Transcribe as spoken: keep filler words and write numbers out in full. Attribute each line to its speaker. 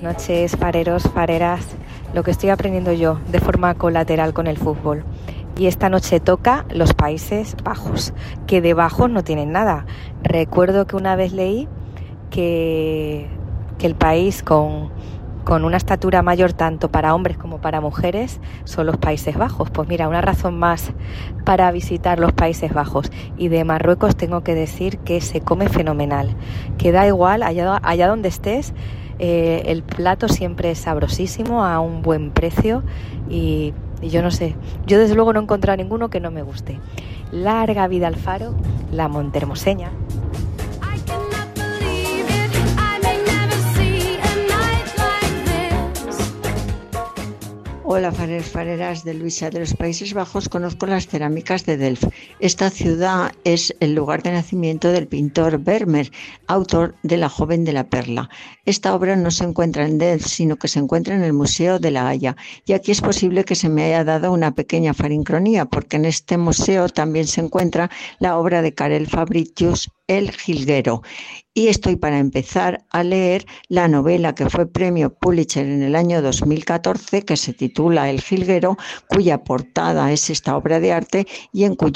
Speaker 1: noches, fareros, fareras. Lo que estoy aprendiendo yo de forma colateral con el fútbol. Y esta noche toca los Países Bajos, que de bajos no tienen nada. Recuerdo que una vez leí que, que el país con, con una estatura mayor tanto para hombres como para mujeres son los Países Bajos. Pues mira, una razón más para visitar los Países Bajos. Y de Marruecos tengo que decir que se come fenomenal, que da igual, allá, allá donde estés, eh, el plato siempre es sabrosísimo a un buen precio y... Y yo no sé, yo desde luego no he encontrado ninguno que no me guste. Larga vida al faro, la montermoseña.
Speaker 2: Hola, fareros, fareras de Luisa. De los Países Bajos conozco las cerámicas de Delft. Esta ciudad es el lugar de nacimiento del pintor Vermeer, autor de La joven de la perla. Esta obra no se encuentra en Delft, sino que se encuentra en el Museo de La Haya. Y aquí es posible que se me haya dado una pequeña farincronía, porque en este museo también se encuentra la obra de Karel Fabritius, El jilguero. Y estoy para empezar a leer la novela que fue premio Pulitzer en el año dos mil catorce, que se titula El jilguero, cuya portada es esta obra de arte y en cuyo